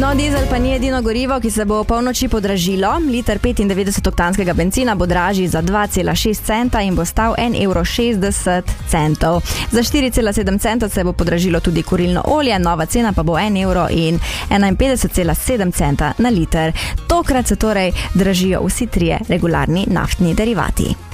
No, dizel pa ni edino gorivo, ki se bo polnoči podražilo. Liter 95-oktanskega bencina bo dražji za 2,6 centa in bo stal 1,60 €. Za 4,7 centa se bo podražilo tudi kurilno olje, nova cena pa bo 1,51,7 centa na liter. Tokrat se torej dražijo vsi trije regularni naftni derivati.